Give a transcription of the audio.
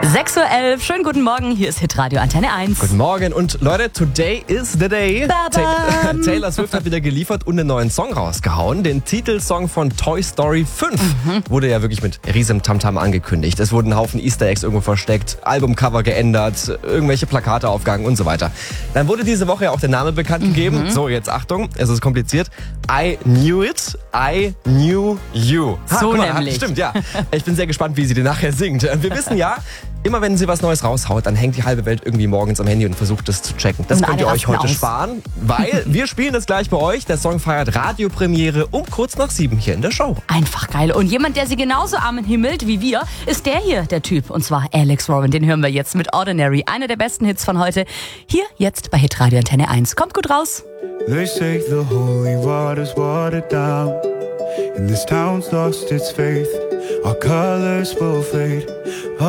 6:11 Uhr, schönen guten Morgen, hier ist Hitradio Antenne 1. Guten Morgen und Leute, today is the day. Taylor Swift hat wieder geliefert und einen neuen Song rausgehauen. Den Titelsong von Toy Story 5 wurde ja wirklich mit riesem Tamtam angekündigt. Es wurden ein Haufen Easter Eggs irgendwo versteckt, Albumcover geändert, irgendwelche Plakate aufgehangen und so weiter. Dann wurde diese Woche ja auch der Name bekannt gegeben. So, jetzt Achtung, es ist kompliziert. I knew it, I knew you. So nämlich. Stimmt, ja. Ich bin sehr gespannt, wie sie den nachher singt. Wir wissen ja, immer wenn sie was Neues raushaut, dann hängt die halbe Welt irgendwie morgens am Handy und versucht das zu checken. Das Und könnt ihr alle euch rasten heute aus. sparen, weil wir spielen das gleich bei euch. Der Song feiert Radiopremiere um kurz nach 7 hier in der Show. Einfach geil. Und jemand, der sie genauso himmelt wie wir, ist der hier, der Typ. Und zwar Alex Warren. Den hören wir jetzt mit Ordinary. Einer der besten Hits von heute. Hier jetzt bei Hitradio Antenne 1. Kommt gut raus. They say the holy water's watered down, and this town's lost its faith. Our colors will fade.